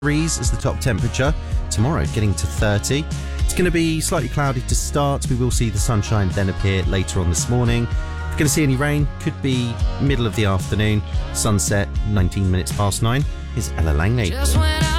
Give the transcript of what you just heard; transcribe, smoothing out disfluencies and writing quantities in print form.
degrees is the top temperature. Tomorrow getting to 30. It's going to be slightly cloudy to start. We will see the sunshine then appear later on this morning. If you're going to see any rain, could be middle of the afternoon. Sunset 19 minutes past 9. Is Ella Langley.